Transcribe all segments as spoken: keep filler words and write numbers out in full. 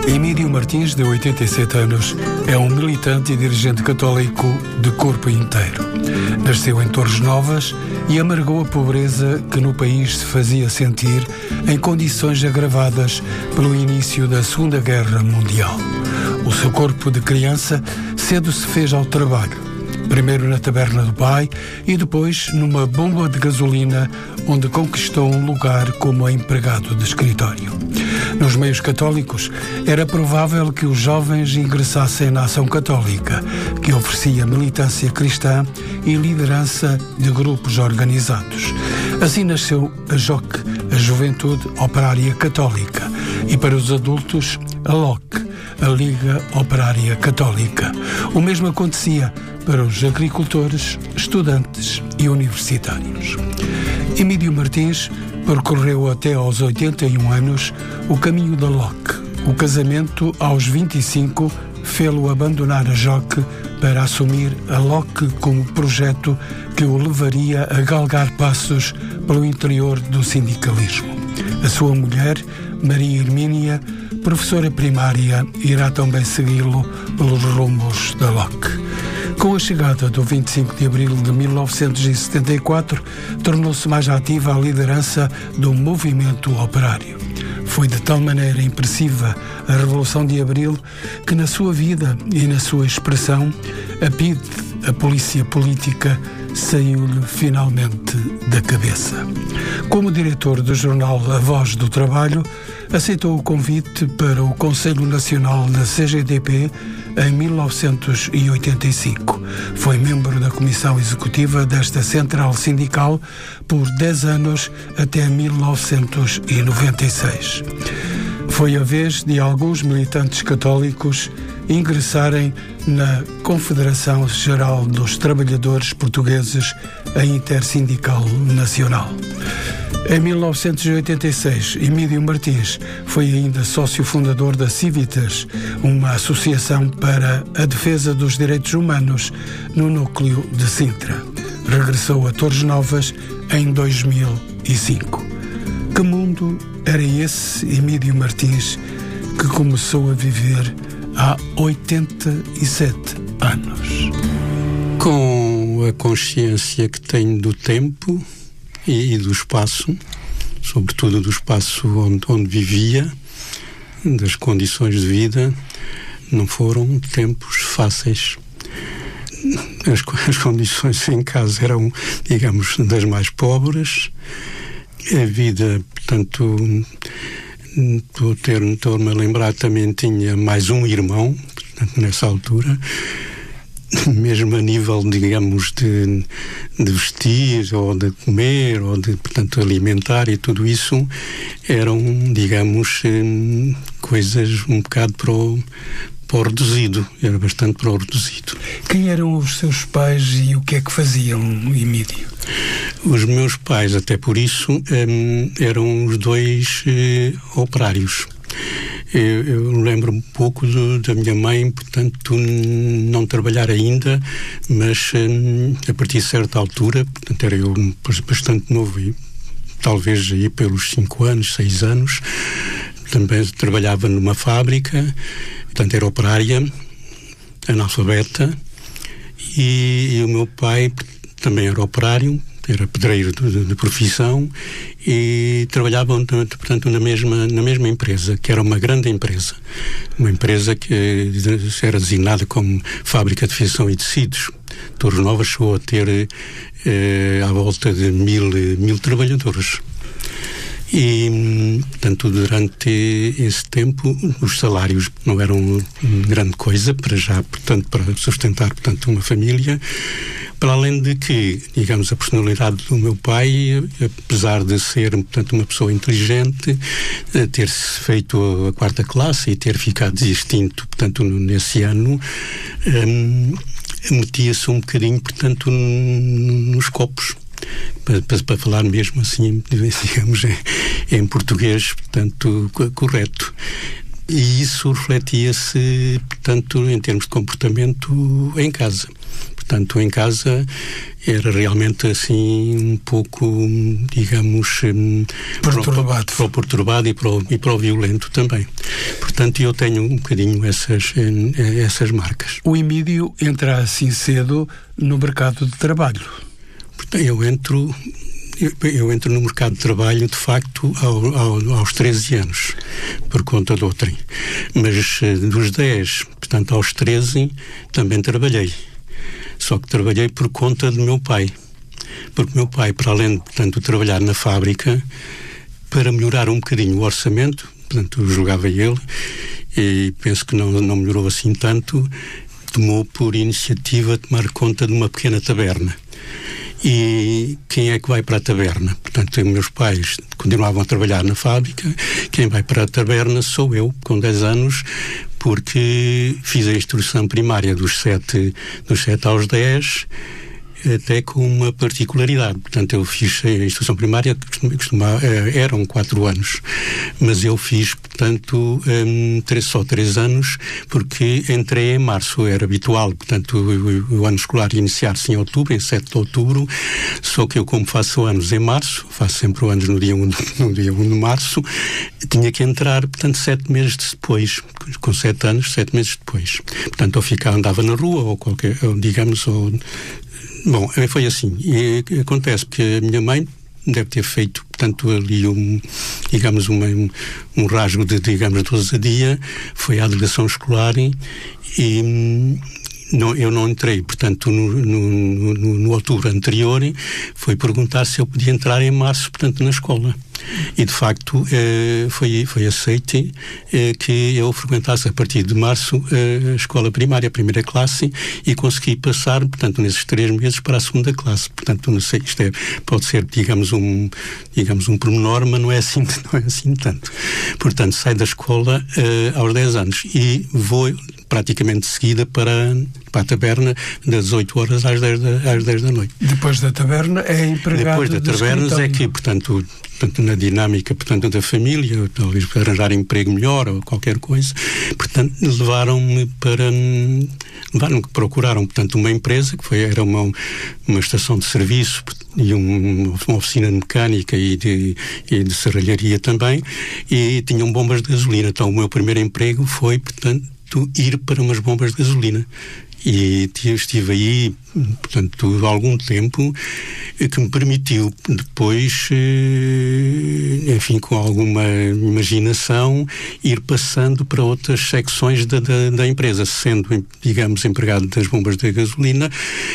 Emílio Martins, de oitenta e sete anos, é um militante e dirigente católico de corpo inteiro. Nasceu em Torres Novas e amargou a pobreza que no país se fazia sentir em condições agravadas pelo início da Segunda Guerra Mundial. O seu corpo de criança cedo se fez ao trabalho. Primeiro na taberna do pai e depois numa bomba de gasolina, onde conquistou um lugar como empregado de escritório. Nos meios católicos, era provável que os jovens ingressassem na Ação Católica, que oferecia militância cristã e liderança de grupos organizados. Assim nasceu a J O C, a Juventude Operária Católica, e para os adultos, a L O C, a Liga Operária Católica. O mesmo acontecia para os agricultores, estudantes e universitários. Emílio Martins percorreu até aos oitenta e um anos o caminho da L O C. O casamento, aos vinte e cinco, fê-lo abandonar a J O C para assumir a L O C como projeto que o levaria a galgar passos pelo interior do sindicalismo. A sua mulher, Maria Hermínia, professora primária, irá também segui-lo pelos rumos da L O C. Com a chegada do vinte e cinco de abril de mil novecentos e setenta e quatro, tornou-se mais ativa a liderança do movimento operário. Foi de tal maneira impressiva a Revolução de Abril que na sua vida e na sua expressão, a P I D, a polícia política, saiu-lhe finalmente da cabeça. Como diretor do jornal A Voz do Trabalho, aceitou o convite para o Conselho Nacional da C G T P em mil novecentos e oitenta e cinco. Foi membro da Comissão Executiva desta central sindical por dez anos até mil novecentos e noventa e seis. Foi a vez de alguns militantes católicos ingressarem na Confederação Geral dos Trabalhadores Portugueses, a Intersindical Nacional. Em mil novecentos e oitenta e seis, Emílio Martins foi ainda sócio fundador da Civitas, uma associação para a defesa dos direitos humanos no núcleo de Sintra. Regressou a Torres Novas em dois mil e cinco. Que mundo era esse Emílio Martins que começou a viver há oitenta e sete anos? Com a consciência que tenho do tempo e, e do espaço, sobretudo do espaço onde, onde vivia, das condições de vida, não foram tempos fáceis. As, as condições em casa eram, digamos, das mais pobres. A vida, portanto, estou ter, estou-me a lembrar, também tinha mais um irmão, portanto, nessa altura. Mesmo a nível, digamos, de, de vestir, ou de comer, ou de, portanto, alimentar e tudo isso, eram, digamos, coisas um bocado para o, para o reduzido, era bastante para o reduzido. Quem eram os seus pais e o que é que faziam, Emílio? Os meus pais, até por isso, um, eram os dois uh, operários. Eu, eu lembro um pouco do, da minha mãe, portanto, não trabalhar ainda, mas hum, a partir de certa altura, portanto, era eu bastante novo, e talvez aí pelos cinco anos, seis anos, também trabalhava numa fábrica, portanto, era operária, analfabeta, e, e o meu pai também era operário, era pedreiro de, de profissão, e trabalhavam, portanto, na mesma, na mesma empresa, que era uma grande empresa. Uma empresa que era designada como Fábrica de Fiação e Tecidos. Torres Novas chegou a ter eh, à volta de mil, mil trabalhadores. E, portanto, durante esse tempo, os salários não eram grande coisa para já, portanto, para sustentar, portanto, uma família. Para além de que, digamos, a personalidade do meu pai, apesar de ser, portanto, uma pessoa inteligente, ter-se feito a quarta classe e ter ficado extinto, portanto, nesse ano, hum, metia-se um bocadinho, portanto, nos copos. Para, para, para falar mesmo assim, digamos, em, em português, portanto, correto. E isso refletia-se, portanto, em termos de comportamento em casa. Portanto, em casa era realmente assim um pouco, digamos, perturbado, para, para o perturbado e para o, e para o violento também. Portanto, eu tenho um bocadinho essas, essas marcas. O Emídio entra assim cedo no mercado de trabalho. Portanto, eu entro... Eu, eu entro no mercado de trabalho, de facto, ao, ao, aos treze anos, por conta de outrem. Mas dos dez, portanto, aos treze, também trabalhei. Só que trabalhei por conta do meu pai. Porque o meu pai, para além, portanto, de trabalhar na fábrica, para melhorar um bocadinho o orçamento, portanto, jogava ele, e penso que não, não melhorou assim tanto, tomou por iniciativa tomar conta de uma pequena taberna. E quem é que vai para a taberna? Portanto, meus pais continuavam a trabalhar na fábrica, quem vai para a taberna sou eu, com dez anos, porque fiz a instrução primária dos sete, dos sete aos dez, até com uma particularidade. Portanto, eu fiz a instrução primária, costumava, eram quatro anos, mas eu fiz, portanto, um, três, só três anos, porque entrei em março, era habitual, portanto, o, o ano escolar iniciar-se em outubro, em sete de outubro, só que eu, como faço anos em março, faço sempre anos no dia um de, no dia um de março, tinha que entrar, portanto, sete meses depois, com sete anos, sete meses depois. Portanto, eu ficava, andava na rua, ou qualquer, ou, digamos, ou Bom, foi assim. E acontece que a minha mãe deve ter feito, portanto, ali um, digamos, uma, um, um rasgo de, digamos, de ousadia, foi à delegação escolar e, e não, eu não entrei, portanto, no, no, no, no outubro anterior, foi perguntar se eu podia entrar em março, portanto, na escola. E, de facto, eh, foi, foi aceite eh, que eu frequentasse a partir de março eh, a escola primária, a primeira classe, e consegui passar, portanto, nesses três meses para a segunda classe. Portanto, não sei, isto é, pode ser, digamos, um, digamos, um pormenor, mas não é assim, não é assim tanto. Portanto, saio da escola eh, aos dez anos e vou praticamente de seguida para, para a taberna das oito horas às dez da, às dez da noite. Depois da taberna é empregado. Depois da taberna é que, portanto, portanto, na dinâmica, portanto, da família, talvez para arranjar emprego melhor ou qualquer coisa, portanto, levaram-me para, levaram, procuraram, portanto, uma empresa, que foi, era uma, uma estação de serviço e um, uma oficina de mecânica e de, e de serralharia também, e tinham bombas de gasolina. Então, o meu primeiro emprego foi, portanto, ir para umas bombas de gasolina. E estive aí, portanto, há algum tempo, que me permitiu depois, enfim, com alguma imaginação, ir passando para outras secções da, da, da empresa, sendo, digamos, empregado das bombas de gasolina.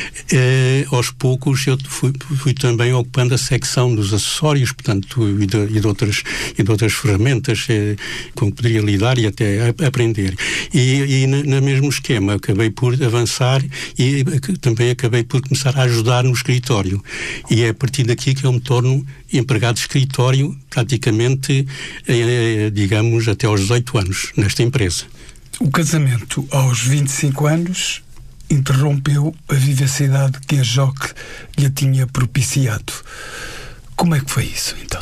Eh, aos poucos eu fui, fui também ocupando a secção dos acessórios, portanto, e de, e de, outras, e de outras ferramentas eh, com que poderia lidar e até a, aprender. E, e no mesmo esquema, acabei por avançar e também acabei por começar a ajudar no escritório. E é a partir daqui que eu me torno empregado de escritório praticamente, eh, digamos, até aos dezoito anos, nesta empresa. O casamento aos vinte e cinco anos interrompeu a vivacidade que a Joque lhe tinha propiciado. Como é que foi isso, então?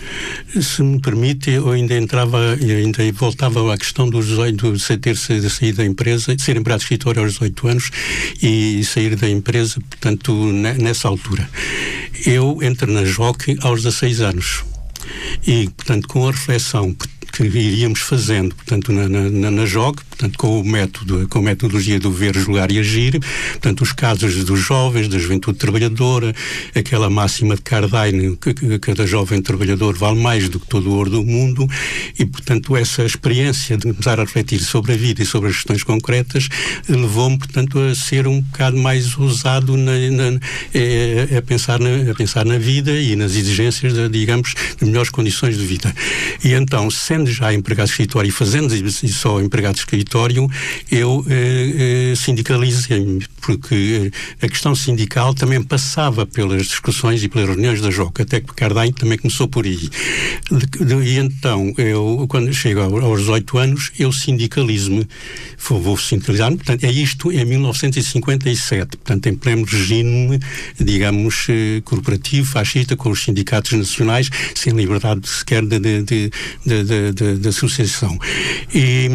Se me permite, eu ainda entrava, ainda voltava à questão dos dezoito, de ter saído da empresa, de ser empregado de escritório aos dezoito anos e sair da empresa, portanto, nessa altura. Eu entro na Joque aos dezasseis anos e, portanto, com a reflexão que iríamos fazendo, portanto, na, na, na Joque, portanto, com o método, com a metodologia do ver, julgar e agir, portanto, os casos dos jovens, da juventude trabalhadora, aquela máxima de Cardaine, que, que cada jovem trabalhador vale mais do que todo o ouro do mundo, e, portanto, essa experiência de começar a refletir sobre a vida e sobre as questões concretas levou-me, portanto, a ser um bocado mais ousado na, na, a, a, pensar na, a pensar na vida e nas exigências, de, digamos, de melhores condições de vida. E então, sendo já empregado de escritório e fazendo e só empregado de escritório, eu eh, eh, sindicalizei-me, porque a questão sindical também passava pelas discussões e pelas reuniões da Joque, até que Cardaine também começou por aí. De, de, e então, eu, quando chego aos dezoito anos, eu sindicalizo-me, vou, vou sindicalizar-me, portanto, é isto em mil novecentos e cinquenta e sete, portanto, em pleno regime, digamos, eh, corporativo, fascista, com os sindicatos nacionais, sem liberdade sequer de, de, de, de, de Da, da associação. E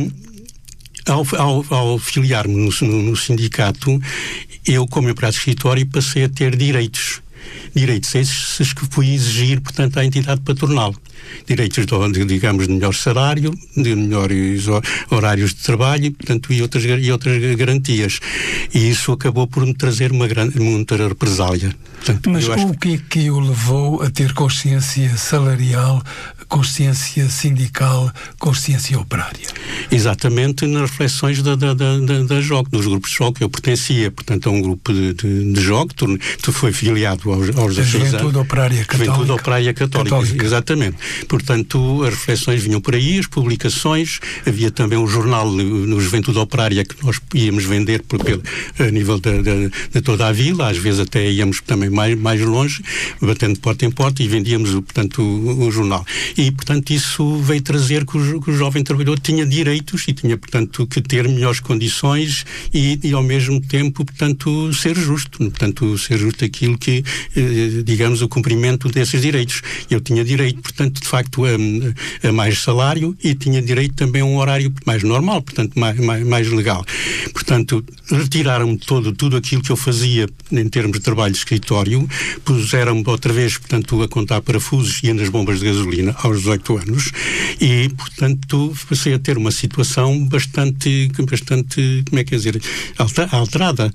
ao, ao, ao filiar-me no, no, no sindicato, eu, como empregado de escritório, passei a ter direitos. direitos esses que fui exigir, portanto, à entidade patronal. Direitos, de, digamos, de melhor salário, de melhores horários de trabalho, portanto, e outras, e outras garantias. E isso acabou por me trazer uma grande, muita represália. Portanto, mas o que é que o levou a ter consciência salarial, consciência sindical, consciência operária? Exatamente nas reflexões da, da, da, da J O C, dos grupos de J O C. Eu pertencia, portanto, a um grupo de, de, de J O C, tu, tu foi filiado aos, aos dezasseis anos. Juventude Operária Católica. Juventude Operária Católica, Católica, exatamente. Portanto, as reflexões vinham por aí, as publicações, havia também um jornal no Juventude Operária que nós íamos vender por, pelo, a nível de, de, de toda a vila, às vezes até íamos também mais, mais longe, batendo porta em porta e vendíamos, portanto, o, o jornal. E, portanto, isso veio trazer que o, que o jovem trabalhador tinha direitos e tinha, portanto, que ter melhores condições e, e ao mesmo tempo, portanto, ser justo. Portanto, ser justo aquilo que, eh, digamos, o cumprimento desses direitos. Eu tinha direito, portanto, de facto, a, a mais salário e tinha direito também a um horário mais normal, portanto, mais, mais, mais legal. Portanto, retiraram-me todo, tudo aquilo que eu fazia em termos de trabalho de escritório, puseram-me outra vez, portanto, a contar parafusos e nas bombas de gasolina aos dezoito anos e, portanto, passei a ter uma situação bastante, bastante, como é que é dizer, alterada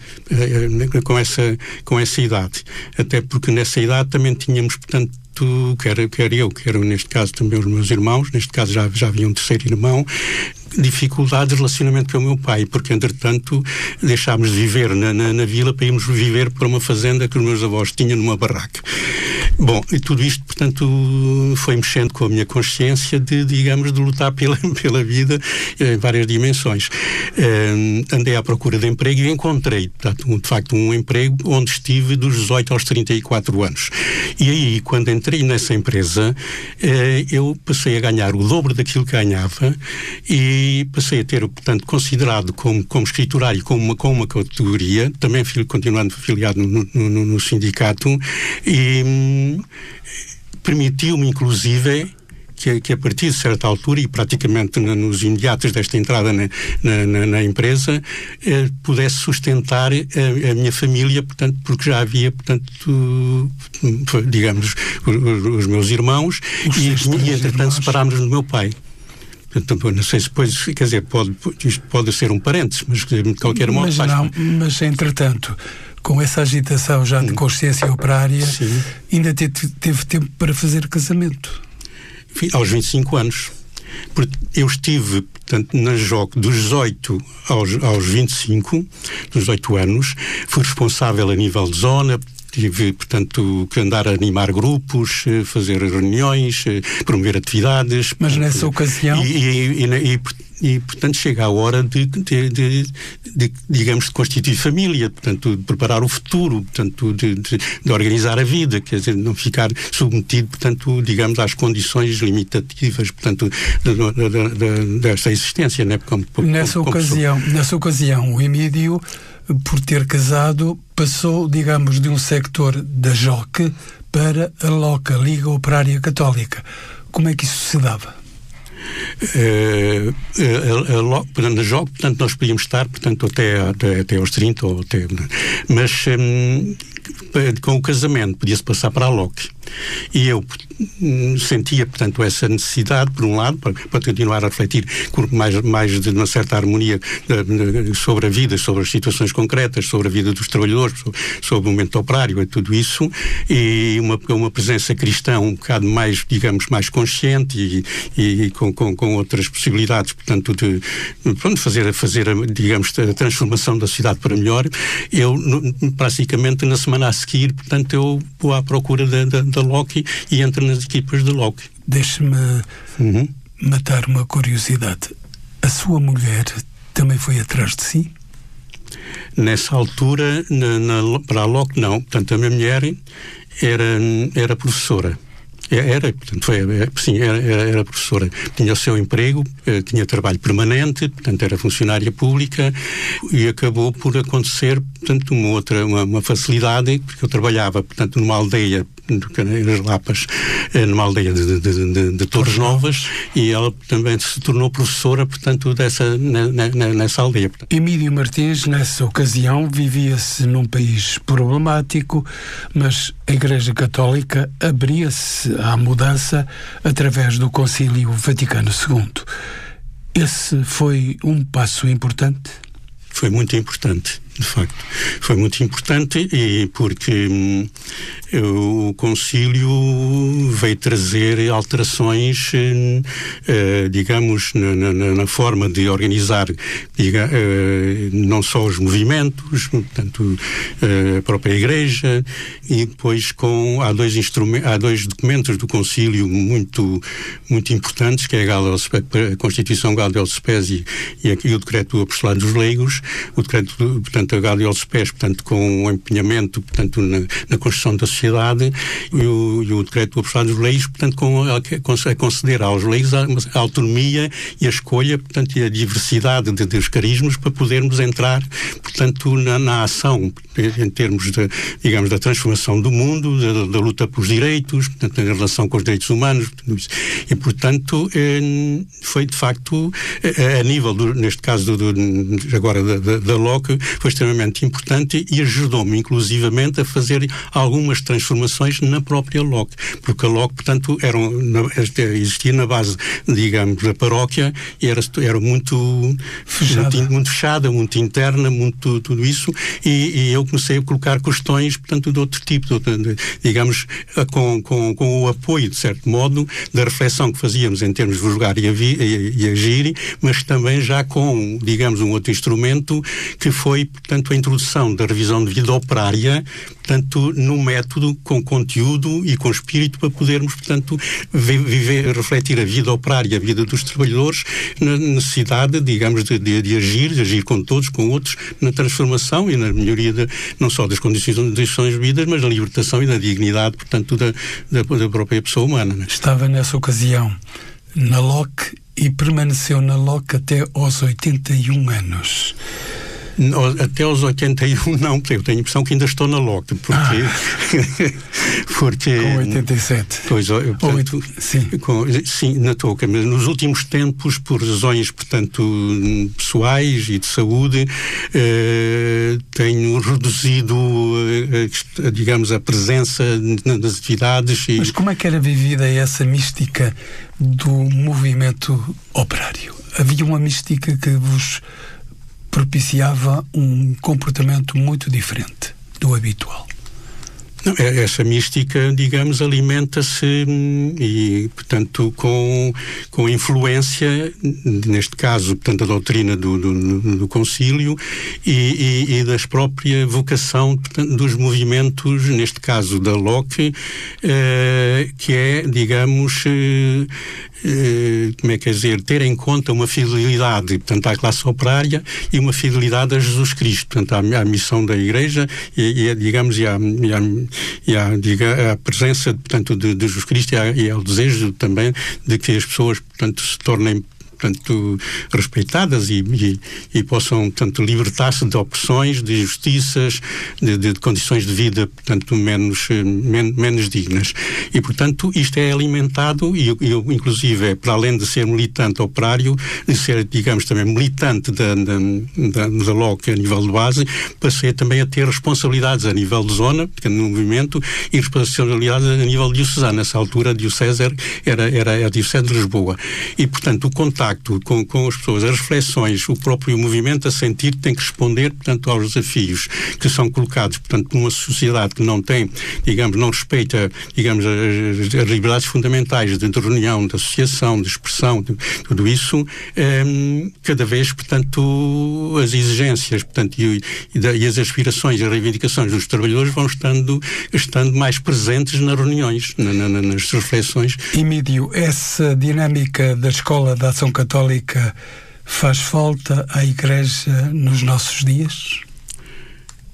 eh, com, essa, com essa idade. Até porque nessa idade também tínhamos, portanto, quer, quer eu, quer neste caso também os meus irmãos, neste caso já, já havia um terceiro irmão, dificuldade de relacionamento com o meu pai, porque entretanto deixámos de viver na, na, na vila para irmos viver para uma fazenda que os meus avós tinham numa barraca. Bom, e tudo isto, portanto, foi mexendo com a minha consciência de, digamos, de lutar pela, pela vida em várias dimensões. Uh, andei à procura de emprego e encontrei, portanto, um, de facto, um emprego onde estive dos dezoito aos trinta e quatro anos. E aí, quando entrei nessa empresa, uh, eu passei a ganhar o dobro daquilo que ganhava e passei a ter, portanto, considerado como, como escriturário, como uma, como uma categoria, também fui continuando afiliado no, no, no sindicato, e hum, permitiu-me, inclusive, que, que a partir de certa altura, e praticamente na, nos imediatos desta entrada na, na, na empresa, eh, pudesse sustentar a, a minha família, portanto, porque já havia, portanto, digamos, os, os meus irmãos, os e, e entretanto separámos-nos do meu pai. Portanto, não sei se depois, quer dizer, pode, isto pode ser um parênteses, mas de qualquer modo... Mas faz... não, mas entretanto, com essa agitação já de consciência operária, sim, ainda teve, teve tempo para fazer casamento. Aos vinte e cinco anos. Porque eu estive, portanto, na J O C dos dezoito aos, aos vinte e cinco, dos dezoito anos, fui responsável a nível de zona. Tive, portanto, que andar a animar grupos, fazer reuniões, promover atividades. Mas nessa ocasião... E, e, e, e, e portanto, chega a hora de, de, de, de, digamos, de constituir família, portanto, de preparar o futuro, portanto, de, de, de organizar a vida, quer dizer, não ficar submetido, portanto, digamos, às condições limitativas, portanto, de, de, de, de, desta existência, né? Como, nessa como, ocasião, como nessa ocasião, o Emídio, por ter casado, passou, digamos, de um sector da J O C para a LOCA, Liga Operária Católica. Como é que isso se dava? Uh, a, a, a, na J O C, portanto, nós podíamos estar, portanto, até, até, até aos trinta, ou até, mas um, com o casamento podia-se passar para a LOC. E eu sentia, portanto, essa necessidade, por um lado, para, para continuar a refletir com mais, mais de uma certa harmonia de, de, sobre a vida, sobre as situações concretas, sobre a vida dos trabalhadores, sobre, sobre o momento operário e tudo isso, e uma, uma presença cristã um bocado mais, digamos, mais consciente e, e, e com, com, com outras possibilidades, portanto, de, de fazer, fazer, digamos, a transformação da cidade para melhor. Eu, no, praticamente, na semana a seguir, portanto, eu vou à procura da, da, da LOC e entro nas equipas de LOC. Deixe-me uhum. matar uma curiosidade. A sua mulher também foi atrás de si? Nessa altura, na, na, para a LOC, não. Portanto, a minha mulher era, era professora. Era, portanto, foi, sim, era, era professora. Tinha o seu emprego, tinha trabalho permanente, portanto, era funcionária pública, e acabou por acontecer, portanto, uma outra, uma, uma facilidade, porque eu trabalhava, portanto, numa aldeia, nas Lapas, numa aldeia de, de, de, de Torres Novas, e ela também se tornou professora, portanto, dessa, nessa aldeia. Emílio Martins, nessa ocasião, vivia-se num país problemático, mas a Igreja Católica abria-se à mudança através do Concílio Vaticano segundo. Esse foi um passo importante? Foi muito importante, de facto. Foi muito importante e porque hum, o concílio veio trazer alterações, hum, uh, digamos, na, na, na forma de organizar diga, uh, não só os movimentos, portanto, uh, a própria Igreja, e depois com, há, dois instrumentos, há dois documentos do concílio muito, muito importantes, que é a, Gaudium, a Constituição Gaudium Spes e, e o Decreto do Apostolado dos Leigos, o decreto, portanto, a Gaudium Spes, portanto, com o empenhamento, portanto, na, na construção da sociedade, e o, e o decreto do Apostolado dos Leigos, portanto, com a, a conceder aos leigos a, a autonomia e a escolha, portanto, e a diversidade de, dos carismas para podermos entrar, portanto, na, na ação, em termos de, digamos, da transformação do mundo, da, da luta pelos direitos, portanto, em relação com os direitos humanos, e, portanto, foi, de facto, a, a nível, do, neste caso, do, do, agora, da, da, da Locke, foi extremamente importante e ajudou-me, inclusivamente, a fazer algumas transformações na própria Locke, porque a Locke, portanto, era, existia na base, digamos, da paróquia, e era, era muito fechada, muito, muito, fechada, muito interna, muito tudo isso, e, e eu comecei a colocar questões, portanto, de outro tipo, de, de, digamos, com, com, com o apoio, de certo modo, da reflexão que fazíamos em termos de julgar e, avi, e, e agir, mas também já com, digamos, um outro instrumento que foi, portanto, a introdução da revisão de vida operária, portanto, no método, com conteúdo e com espírito, para podermos, portanto, viver, refletir a vida operária, a vida dos trabalhadores, na necessidade, digamos, de, de, de agir, de agir com todos, com outros, na transformação e na melhoria de, não só das condições, das condições de vida, mas da libertação e da dignidade, portanto, da, da, da própria pessoa humana. Né? Estava nessa ocasião na Locke e permaneceu na Locke até aos oitenta e um anos. Até aos oitenta e um não, eu tenho a impressão que ainda estou na Locke, porque... Ah. porque com oitenta e sete. Pois, eu, portanto, Ou, sim. Com, sim, na touca, mas nos últimos tempos, por razões, portanto, pessoais e de saúde, eh, tenho reduzido, eh, digamos, a presença nas atividades. E... Mas como é que era vivida essa mística do movimento operário? Havia uma mística que vos propiciava um comportamento muito diferente do habitual. Não, essa mística, digamos, alimenta-se e, portanto, com, com influência, neste caso, portanto, a doutrina do, do, do concílio e, e, e da própria vocação, portanto, dos movimentos, neste caso da Locke, eh, que é, digamos, eh, eh, como é que é dizer, ter em conta uma fidelidade, portanto, à classe operária e uma fidelidade a Jesus Cristo, portanto, à, à missão da Igreja e, e digamos, e à, e à e à, diga, à presença, portanto, de, de Jesus Cristo e, à, e ao desejo também de que as pessoas, portanto, se tornem, portanto, respeitadas e, e, e possam, portanto, libertar-se de opressões, de injustiças, de, de condições de vida, portanto, menos, men, menos dignas. E, portanto, isto é alimentado e eu, eu, inclusive, é, para além de ser militante operário, de ser, digamos, também militante da, da, da, da Locke a nível de base, passei também a ter responsabilidades a nível de zona, no movimento, e responsabilidades a nível diocesano. Nessa altura, a diocese era, era a diocese de Lisboa. E, portanto, o contacto Com, com as pessoas, as reflexões, o próprio movimento a sentir tem que responder, portanto, aos desafios que são colocados, portanto, numa sociedade que não tem, digamos, não respeita, digamos, as, as liberdades fundamentais de, de reunião, de associação, de expressão, de, tudo isso, eh, cada vez, portanto, as exigências, portanto, e, e, da, e as aspirações e as reivindicações dos trabalhadores vão estando, estando mais presentes nas reuniões, na, na, nas reflexões. Emílio, essa dinâmica da Escola da Ação Católica faz falta à Igreja nos nossos dias?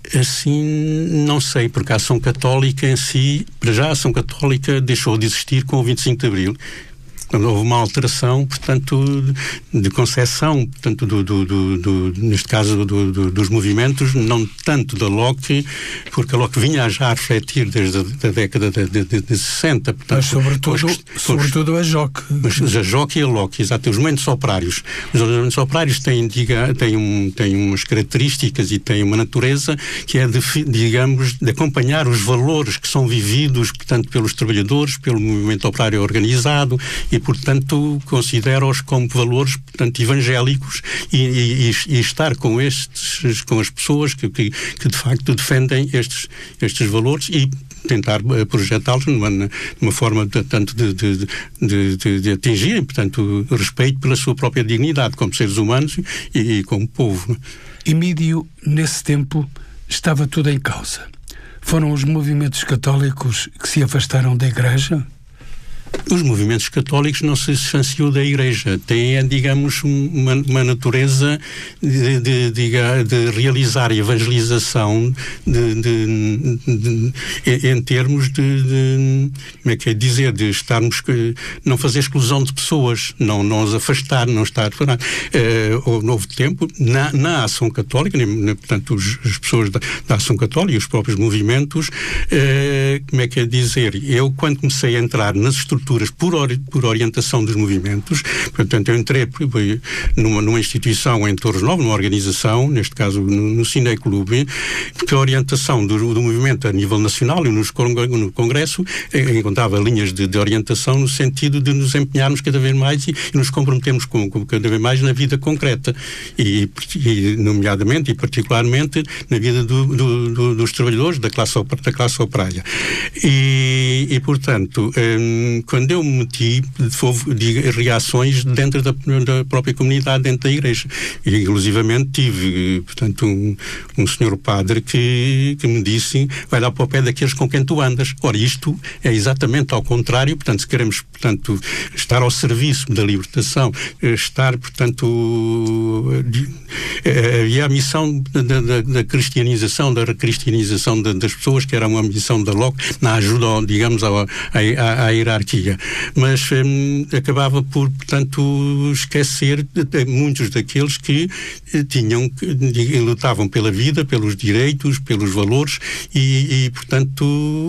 Assim, não sei, porque a ação católica em si, para já a ação católica deixou de existir com o vinte e cinco de Abril. Quando houve uma alteração, portanto, de concepção, portanto, do, do, do, do, neste caso, do, do, dos movimentos, não tanto da L O C, porque a L O C vinha já a refletir desde a, a década de, de, de, de sessenta. Portanto, mas sobretudo, os, sobretudo a J O C. Mas a J O C e a L O C, exato, os movimentos operários. Os movimentos operários têm, diga, têm, um, têm umas características e têm uma natureza que é, de, digamos, de acompanhar os valores que são vividos, portanto, pelos trabalhadores, pelo movimento operário organizado, e, portanto, considero-os como valores, portanto, evangélicos e, e, e estar com estes, com as pessoas que, que, que de facto defendem estes, estes valores e tentar projetá-los numa, numa forma de, tanto de, de, de, de, de atingir, portanto, respeito pela sua própria dignidade como seres humanos e, e como povo. Emídio, nesse tempo, estava tudo em causa. Foram os movimentos católicos que se afastaram da Igreja? Os movimentos católicos não se distanciou da Igreja. Têm, digamos, uma, uma natureza de, de, de, de realizar evangelização de, de, de, de, em termos de, de, como é que é dizer, de estarmos, não fazer exclusão de pessoas, não, não os afastar, não estar... Uh, ao novo tempo, na, na ação católica, na, portanto, os, as pessoas da, da ação católica, os próprios movimentos, uh, como é que é dizer, eu quando comecei a entrar nas estruturas Por, ori por orientação dos movimentos, portanto eu entrei numa, numa instituição em Torres Novas, numa organização, neste caso no, no Cine Clube, porque a orientação do, do movimento a nível nacional e nos, no Congresso eh, encontrava linhas de, de orientação no sentido de nos empenharmos cada vez mais e, e nos comprometermos com, com cada vez mais na vida concreta e, e nomeadamente e particularmente na vida do, do, do, dos trabalhadores da classe, da classe operária. E, e portanto, eh, quando eu me meti, houve reações dentro da, da própria comunidade, dentro da Igreja. E, inclusivamente, tive, portanto, um, um senhor padre que, que me disse, vai dar para o pé daqueles com quem tu andas. Ora, isto é exatamente ao contrário, portanto, se queremos, portanto, estar ao serviço da libertação, estar, portanto, havia a missão da, da, da cristianização, da recristianização das pessoas, que era uma missão da L O C, na ajuda, digamos, à, à, à hierarquia. Mas hum, acabava por, portanto, esquecer de, de, muitos daqueles que eh, tinham, que lutavam pela vida, pelos direitos, pelos valores e, e, portanto,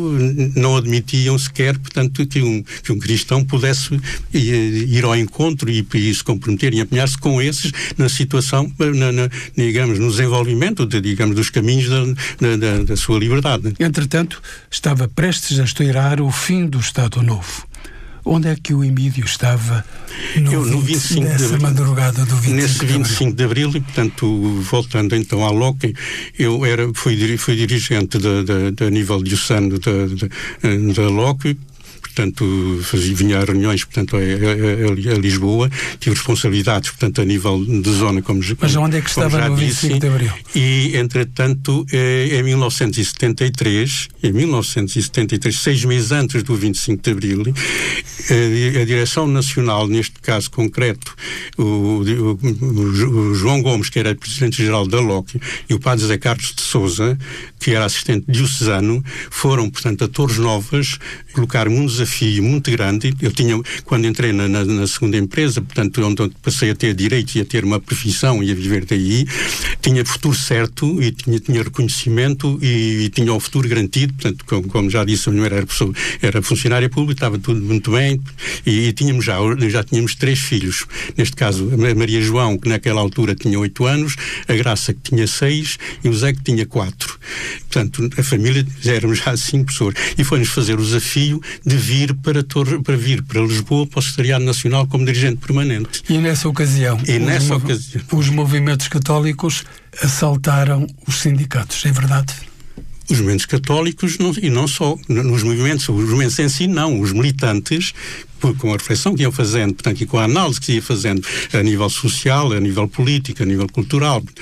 não admitiam sequer, portanto, que um, que um cristão pudesse ir, ir ao encontro e, e se comprometer e empenhar-se com esses na situação, na, na, digamos, no desenvolvimento, de, digamos, dos caminhos da, da, da sua liberdade. Entretanto, estava prestes a estourar o fim do Estado Novo. Onde é que o Emídio estava no, eu, no vinte e cinco nessa de abril, madrugada do vinte e cinco nesse vinte e cinco de Abril, e, portanto, voltando então à L O C, eu era, fui, fui dirigente da, da, da nível diocesano da, da, da L O C. Portanto, fazia, vinha a reuniões, portanto, a, a, a Lisboa, tive responsabilidades, portanto, a nível de zona, como já Mas onde é que estava no vinte e cinco de Abril? E, entretanto, em mil novecentos e setenta e três, em mil novecentos e setenta e três, seis meses antes do vinte e cinco de Abril, a, a Direção Nacional, neste caso concreto, o, o, o João Gomes, que era Presidente-Geral da L O C, e o Padre José Carlos de Sousa, que era assistente diocesano, foram, portanto, a Torres Novas, colocar um desafio muito grande. Eu tinha, quando entrei na, na, na segunda empresa, portanto, onde passei a ter direitos e a ter uma profissão e a viver daí, tinha futuro certo e tinha, tinha reconhecimento e, e tinha o futuro garantido. Portanto, como, como já disse, a minha mulher era, pessoa, era funcionária pública, estava tudo muito bem e, e tínhamos já, já tínhamos três filhos. Neste caso, a Maria João, que naquela altura tinha oito anos, a Graça, que tinha seis e o Zé, que tinha quatro. Portanto, a família, já éramos já cinco pessoas. E foi-nos fazer o desafio de vir para, Torre, para vir para Lisboa, para o Secretariado Nacional, como dirigente permanente. E nessa ocasião, e os, nessa mov ocasião os movimentos católicos assaltaram os sindicatos, é verdade? Os movimentos católicos, não, e não só, nos movimentos, os movimentos em si não, os militantes, com a reflexão que iam fazendo, portanto, e com a análise que ia fazendo a nível social, a nível político, a nível cultural,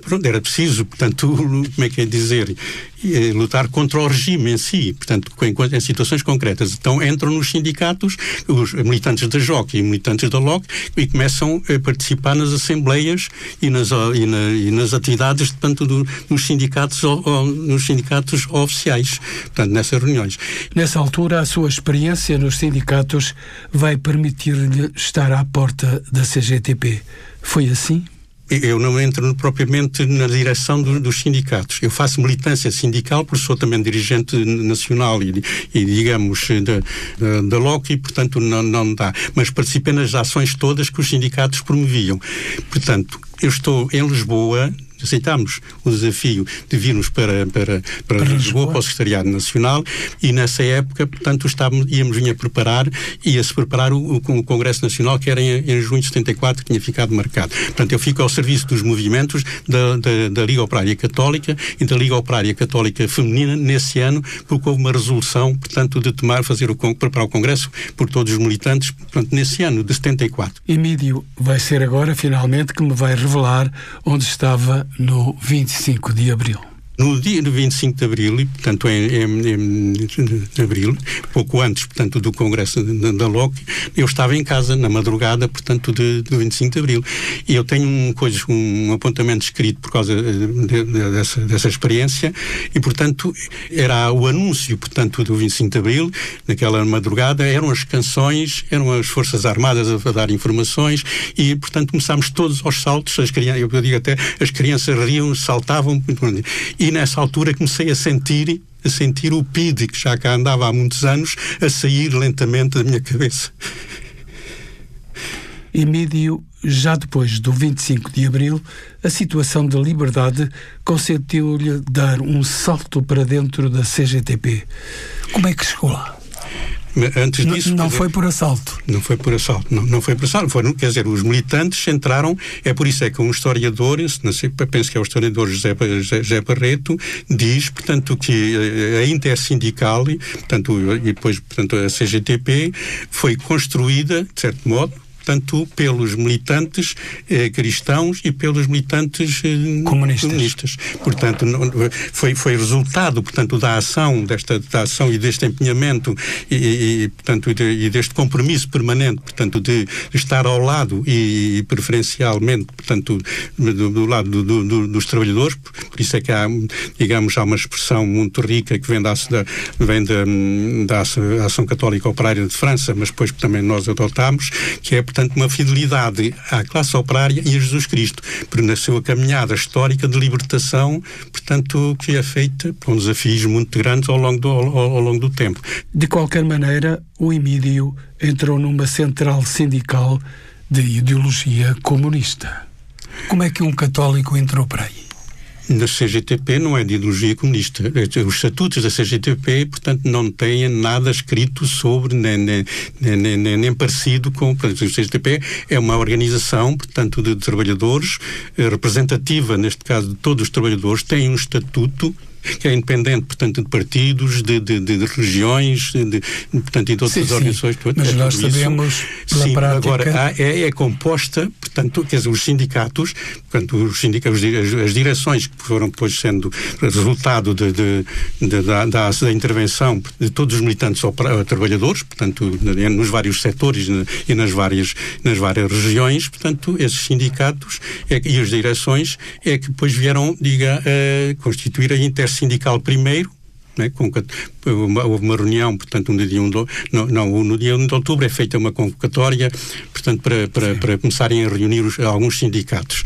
pronto, era preciso, portanto, como é que é dizer, lutar contra o regime em si, portanto, em, em situações concretas. Então entram nos sindicatos os militantes da J O C e militantes da L O C e começam a participar nas assembleias e nas, e na, e nas atividades, portanto, do, nos, sindicatos, ou, nos sindicatos oficiais, portanto, nessas reuniões. Nessa altura, a sua experiência nos sindicatos vai permitir-lhe estar à porta da C G T P. Foi assim? Eu não entro propriamente na direção do, dos sindicatos. Eu faço militância sindical, porque sou também dirigente nacional e, e digamos, da, da, da L O C, e, portanto, não, não dá. Mas participei nas ações todas que os sindicatos promoviam. Portanto, eu estou em Lisboa, aceitámos o desafio de virmos para, para, para, para Lisboa, para o Secretariado Nacional, e nessa época, portanto, estávamos, íamos vir a preparar, ia-se preparar o, o, o Congresso Nacional, que era em, em junho de setenta e quatro, que tinha ficado marcado. Portanto, eu fico ao serviço dos movimentos da, da, da Liga Operária Católica e da Liga Operária Católica Feminina nesse ano, porque houve uma resolução, portanto, de tomar, fazer o, preparar o Congresso por todos os militantes, portanto, nesse ano de setenta e quatro. Emílio, vai ser agora, finalmente, que me vai revelar onde estava no vinte e cinco de abril. No dia do vinte e cinco de abril, e, portanto, em, em, em abril, pouco antes, portanto, do Congresso da, da L O C, eu estava em casa, na madrugada, portanto, de, de vinte e cinco de abril. E eu tenho um, coisa, um apontamento escrito por causa de, de, dessa, dessa experiência, e, portanto, era o anúncio, portanto, do vinte e cinco de abril, naquela madrugada, eram as canções, eram as Forças Armadas a, a dar informações, e, portanto, começámos todos aos saltos, as crianças, eu digo até, as crianças riam, saltavam, e nessa altura comecei a sentir, a sentir o P I D, que já cá andava há muitos anos, a sair lentamente da minha cabeça. Emílio, já depois do vinte e cinco de abril, a situação de liberdade consentiu-lhe dar um salto para dentro da C G T P. Como é que chegou lá? Antes disso, não, não foi por assalto. Não foi por assalto, não, não foi por assalto. Foi, quer dizer, os militantes entraram, é por isso é que um historiador, não sei, penso que é o historiador José, José Barreto, diz, portanto, que a intersindical, portanto, e depois, portanto, a C G T P, foi construída, de certo modo, tanto pelos militantes eh, cristãos e pelos militantes eh, comunistas. comunistas. Portanto, não, foi, foi resultado, portanto, da ação, desta da ação e deste empenhamento e, e, portanto, e, de, e deste compromisso permanente, portanto, de estar ao lado e, e preferencialmente, portanto, do, do lado do, do, dos trabalhadores. Por isso é que há, digamos, há uma expressão muito rica que vem da, da, vem da, da Ação Católica Operária de França, mas depois também nós adotámos, que é, portanto, uma fidelidade à classe operária e a Jesus Cristo, porque na sua caminhada histórica de libertação, portanto, que é feita com desafios muito grandes ao longo do, ao, ao longo do tempo. De qualquer maneira, o Emílio entrou numa central sindical de ideologia comunista. Como é que um católico entrou para aí? Da C G T P não é de ideologia comunista. Os estatutos da C G T P, portanto, não têm nada escrito sobre, nem, nem, nem, nem, nem parecido com... Portanto, a C G T P é uma organização, portanto, de trabalhadores, representativa, neste caso, de todos os trabalhadores, tem um estatuto que é independente, portanto, de partidos, de, de, de, de regiões, de, de, portanto, e de outras sim, organizações. Sim. Mas é nós sabemos, pela sim, prática... Agora, há, é, é composta, portanto, quer dizer, os sindicatos, portanto, os sindicatos, as, as direções que foram depois sendo resultado de, de, de, da, da, da intervenção de todos os militantes opera, trabalhadores, portanto, nos vários setores e nas várias, nas várias regiões, portanto, esses sindicatos é, e as direções é que depois vieram, diga, a constituir a inter sindical primeiro, né, com, uma, houve uma reunião, portanto, no dia um de, não, não, no dia um de outubro é feita uma convocatória, portanto, para, para, para começarem a reunir os, alguns sindicatos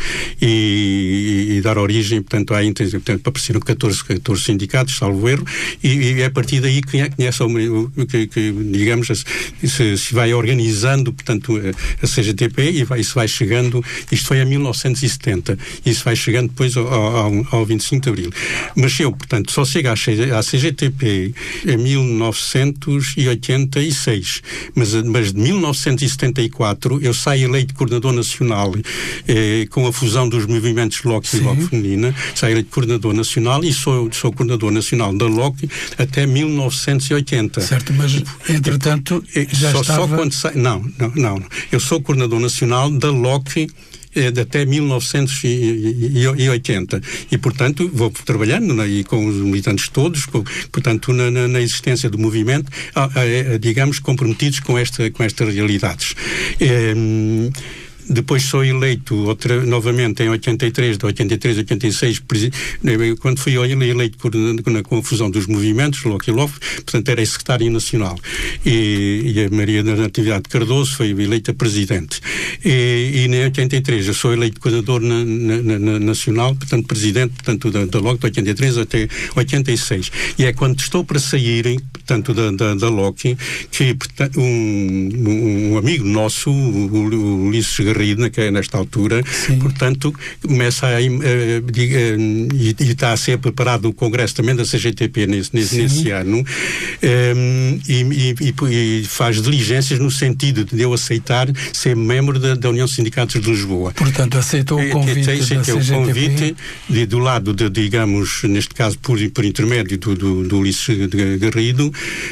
e, e, e dar origem, portanto, à portanto, apareceram catorze, catorze sindicatos, salvo erro, e, e é a partir daí que conhece, que, que, digamos, se, se vai organizando, portanto, a C G T P e vai, isso vai chegando, isto foi em mil novecentos e setenta, e isso vai chegando depois ao, ao, ao vinte e cinco de abril. Mas eu, portanto, só chego à C G T P em mil novecentos e oitenta e seis, mas, mas de mil novecentos e setenta e quatro eu saio eleito coordenador nacional eh, com a fusão dos movimentos L O C e L O C feminina, saio eleito coordenador nacional e sou, sou coordenador nacional da L O C até mil novecentos e oitenta. Certo, mas entretanto já só, estava... Só quando sa... não, não, não, eu sou coordenador nacional da L O C até mil novecentos e oitenta. E, portanto, vou trabalhando, né, e com os militantes todos, com, portanto, na, na, na existência do movimento, a, a, a, digamos, comprometidos com, esta, com estas realidades. É, Depois sou eleito outra, novamente em oitenta e três, de oitenta e três a oitenta e seis, quando fui eleito por, na confusão dos movimentos, Locke e Love, portanto era secretário nacional. E, e a Maria da Natividade Cardoso foi eleita presidente. E, e em oitenta e três eu sou eleito coordenador na, na, na, nacional, portanto presidente, portanto da, da Locke de oitenta e três até oitenta e seis. E é quando estou para sair, portanto da, da, da Locke, que portanto, um, um amigo nosso, o, o Ulisses Garrido, que é nesta altura, sim, portanto, começa a, a, a, e, e está a ser preparado o congresso também da C G T P nesse, nesse, nesse ano, um, e, e, e faz diligências no sentido de eu aceitar ser membro da, da União de Sindicatos de Lisboa. Portanto, aceitou o convite é, é, da C G T P? O convite de, do lado, de, digamos, neste caso, por, por intermédio do, do, do Ulisses Garrido,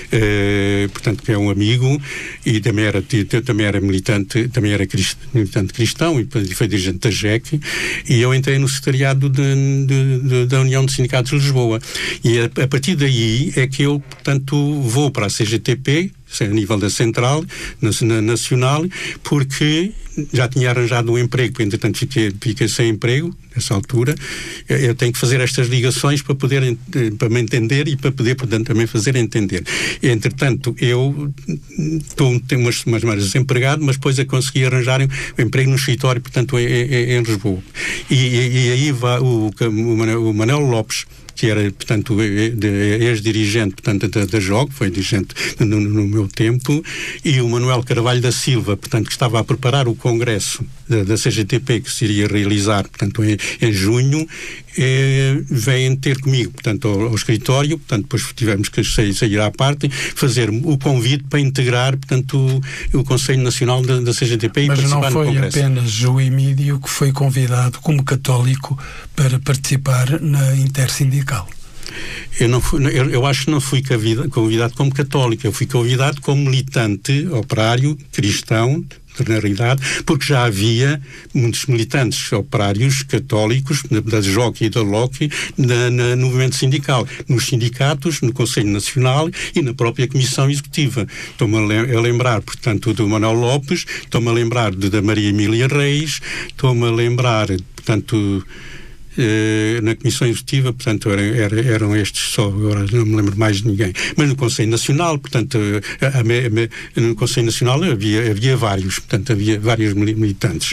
eh, portanto, que é um amigo, e também era, também era militante, também era cristão, militante cristão, e foi dirigente da J E C, e eu entrei no secretariado de, de, de, da União de Sindicatos de Lisboa. E a, a partir daí é que eu, portanto, vou para a C G T P, a nível da central, na, na, nacional, porque já tinha arranjado um emprego, entretanto fiquei, fiquei sem emprego nessa altura. Eu tenho que fazer estas ligações para poder, para me entender e para poder, portanto, também fazer entender. Entretanto, eu estou umas, umas semanas desempregado, mas depois eu consegui arranjar um emprego no escritório, portanto, em, em, em Lisboa. E, e, e aí vai o, o, Manel, o Manel Lopes, que era, portanto, ex-dirigente, portanto, da, da J O G, foi dirigente no, no meu tempo, e o Manuel Carvalho da Silva, portanto, que estava a preparar o congresso da, da C G T P, que se iria realizar, portanto, em, em junho, eh, vêm ter comigo, portanto, ao, ao escritório, portanto, depois tivemos que sair, sair à parte, fazer o convite para integrar, portanto, o, o Conselho Nacional da, da C G T P. Mas e participar no congresso. Mas não foi apenas o Emílio que foi convidado como católico para participar na Intersindical. Eu, não fui, eu, eu acho que não fui convidado como católico, eu fui convidado como militante operário cristão, na realidade, porque já havia muitos militantes operários católicos da J O C e da Locke na, na, no movimento sindical, nos sindicatos, no Conselho Nacional e na própria Comissão Executiva. Estou-me a lembrar, portanto, do Manuel Lopes, estou-me a lembrar de, da Maria Emília Reis, estou-me a lembrar, portanto, Uh, na Comissão Executiva, portanto, era, era, eram estes só, agora não me lembro mais de ninguém. Mas no Conselho Nacional, portanto, a, a, a, no Conselho Nacional havia, havia vários, portanto, havia vários militantes.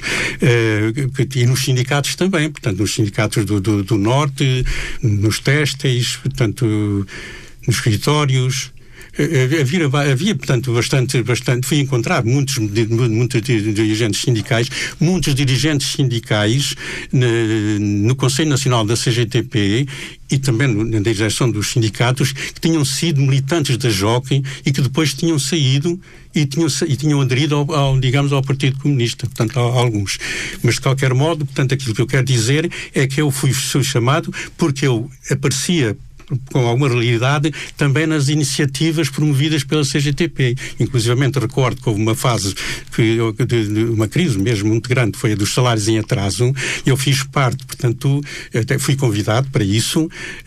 Uh, e nos sindicatos também, portanto, nos sindicatos do, do, do Norte, nos têxteis, portanto, nos escritórios. Havia, havia, portanto, bastante, bastante, fui encontrar muitos, muitos dirigentes sindicais, muitos dirigentes sindicais no, no Conselho Nacional da C G T P e também na direção dos sindicatos que tinham sido militantes da J O C e que depois tinham saído e tinham, e tinham aderido ao, ao, digamos, ao Partido Comunista, portanto, a, a alguns. Mas, de qualquer modo, portanto, aquilo que eu quero dizer é que eu fui, fui chamado porque eu aparecia com alguma realidade também nas iniciativas promovidas pela C G T P. Inclusivamente recordo que houve uma fase que, de, de uma crise mesmo muito grande, foi a dos salários em atraso. Eu fiz parte, portanto, até fui convidado para isso,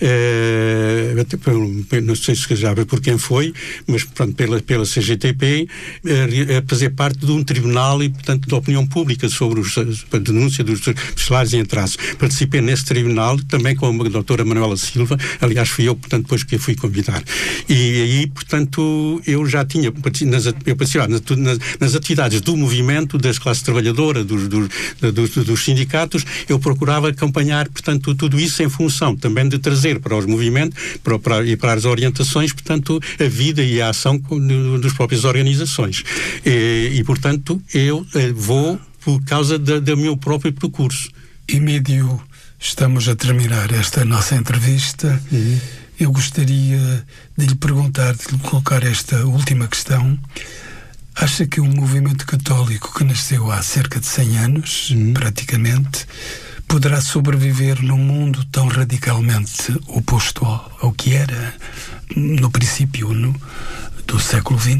eh, até, não sei se já por quem foi, mas portanto, pela, pela C G T P, eh, a fazer parte de um tribunal e, portanto, da opinião pública sobre os, a denúncia dos, dos salários em atraso. Participei nesse tribunal também com a doutora Manuela Silva, aliás, fui eu, portanto, depois que a fui convidar. E aí, portanto, eu já tinha, nas, eu participava nas, nas atividades do movimento, das classes trabalhadoras, dos, dos, dos, dos sindicatos, eu procurava acompanhar, portanto, tudo isso em função também de trazer para os movimentos para, para, e para as orientações, portanto, a vida e a ação das próprias organizações. E, e portanto, eu vou por causa da, do meu próprio percurso. Emílio, estamos a terminar esta nossa entrevista. Uhum. Eu gostaria de lhe perguntar, de lhe colocar esta última questão. Acha que um movimento católico que nasceu há cerca de cem anos, uhum. praticamente, poderá sobreviver num mundo tão radicalmente oposto ao, ao que era no princípio no, do século vinte?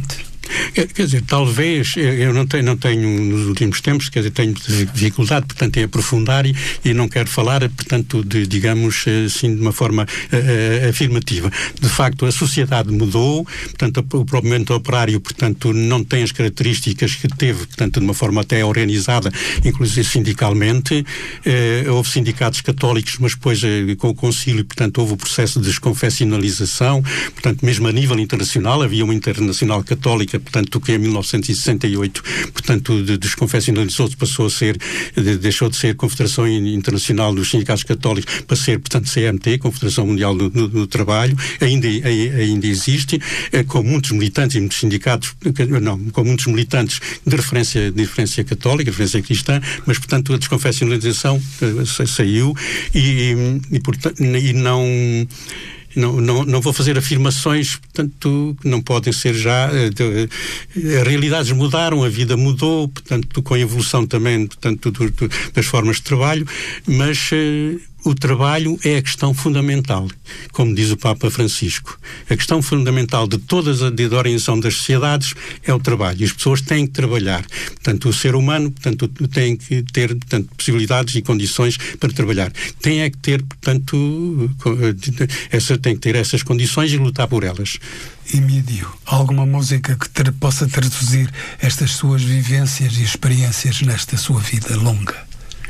Quer dizer, talvez, eu não tenho, não tenho nos últimos tempos, quer dizer, tenho dificuldade, portanto, em aprofundar e, e não quero falar, portanto, de, digamos, assim, de uma forma uh, afirmativa. De facto, a sociedade mudou, portanto, o próprio movimento operário, portanto, não tem as características que teve, portanto, de uma forma até organizada, inclusive sindicalmente. Uh, houve sindicatos católicos, mas depois, uh, com o concílio, portanto, houve o processo de desconfessionalização, portanto, mesmo a nível internacional, havia uma internacional católica, portanto, que em mil novecentos e sessenta e oito, portanto, de, desconfessionalizou-se, passou a ser, de, deixou de ser Confederação Internacional dos Sindicatos Católicos para ser, portanto, C M T, Confederação Mundial do, do, do Trabalho, ainda, ainda existe, eh, com muitos militantes e muitos sindicatos, não, com muitos militantes de referência, de referência católica, de referência cristã, mas, portanto, a desconfessionalização eh, saiu e, e, portanto, e não... Não, não, não vou fazer afirmações, portanto, que não podem ser já. As realidades mudaram, a vida mudou, portanto, com a evolução também, portanto, do, do, das formas de trabalho, mas uh, o trabalho é a questão fundamental, como diz o Papa Francisco. A questão fundamental de todas a de organização das sociedades é o trabalho. E as pessoas têm que trabalhar. Portanto, o ser humano, portanto, tem que ter, portanto, possibilidades e condições para trabalhar. Tem é que ter, portanto, essa, tem que ter essas condições e lutar por elas. Emílio, alguma música que ter, possa traduzir estas suas vivências e experiências nesta sua vida longa?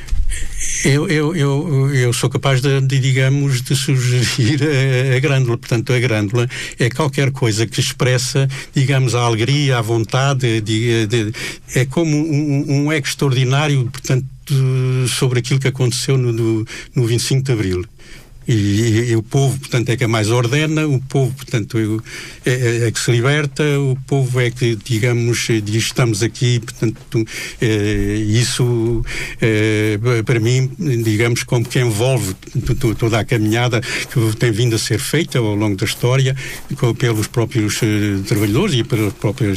Eu, eu, eu, eu sou capaz de, de, digamos, de sugerir a, a grândula. Portanto, a grândula é qualquer coisa que expressa, digamos, a alegria, a vontade, de, de, é como um, um eco extraordinário, portanto, de, sobre aquilo que aconteceu no, no, no vinte e cinco de Abril. E, e, e o povo, portanto, é que mais ordena, o povo, portanto, é, é, é que se liberta, o povo é que, digamos, diz, estamos aqui, portanto, é, isso, é, para mim, digamos, como que envolve toda a caminhada que tem vindo a ser feita ao longo da história pelos próprios uh, trabalhadores e pelas próprias,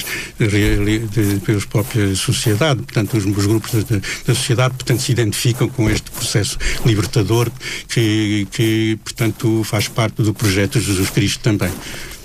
de, pelas próprias sociedade, portanto, os, os grupos da, da sociedade, portanto, se identificam com este processo libertador que, que portanto, faz parte do projeto Jesus Cristo também.